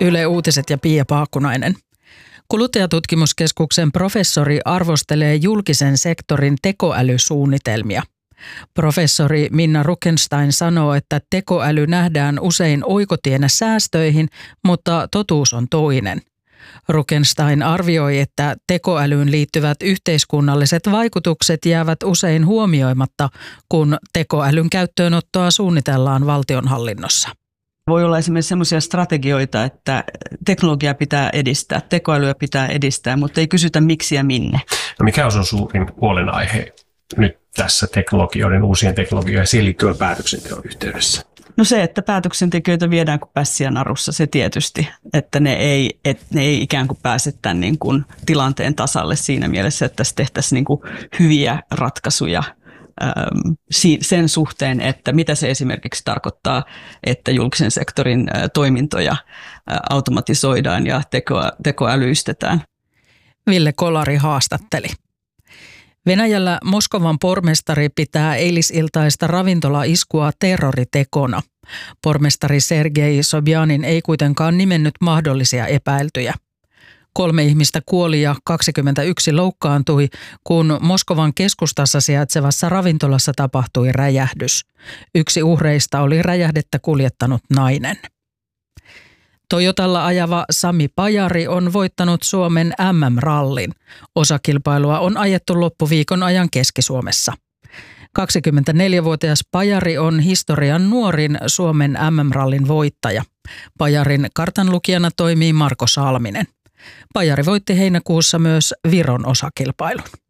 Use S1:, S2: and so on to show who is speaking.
S1: Yle Uutiset ja Pia Paakkunainen. Kuluttajatutkimuskeskuksen professori arvostelee julkisen sektorin tekoälysuunnitelmia. Professori Minna Rukenstein sanoo, että tekoäly nähdään usein oikotienä säästöihin, mutta totuus on toinen. Rukenstein arvioi, että tekoälyyn liittyvät yhteiskunnalliset vaikutukset jäävät usein huomioimatta, kun tekoälyn käyttöönottoa suunnitellaan valtionhallinnossa.
S2: Voi olla esimerkiksi sellaisia strategioita, että teknologiaa pitää edistää, tekoälyä pitää edistää, mutta ei kysytä miksi ja minne.
S3: No mikä on sun suurin huolenaihe nyt tässä uusien teknologioiden ja siihen liittyvän päätöksenteon yhteydessä?
S2: No se, että päätöksentekijöitä viedään kuin pässiä narussa, se tietysti, että ne ei ikään kuin pääse tämän niin kuin tilanteen tasalle siinä mielessä, että tässä tehtäisiin niin kuin hyviä ratkaisuja sen suhteen, että mitä se esimerkiksi tarkoittaa, että julkisen sektorin toimintoja automatisoidaan ja tekoälyistetään.
S1: Ville Kolari haastatteli. Venäjällä Moskovan pormestari pitää eilisiltaista ravintolaiskua terroritekona. Pormestari Sergei Sobjanin ei kuitenkaan nimennyt mahdollisia epäiltyjä. 3 ihmistä kuoli ja 21 loukkaantui, kun Moskovan keskustassa sijaitsevassa ravintolassa tapahtui räjähdys. Yksi uhreista oli räjähdettä kuljettanut nainen. Toyotalla ajava Sami Pajari on voittanut Suomen MM-rallin. Osakilpailua on ajettu loppuviikon ajan Keski-Suomessa. 24-vuotias Pajari on historian nuorin Suomen MM-rallin voittaja. Pajarin kartanlukijana toimii Marko Salminen. Pajari voitti heinäkuussa myös Viron osakilpailun.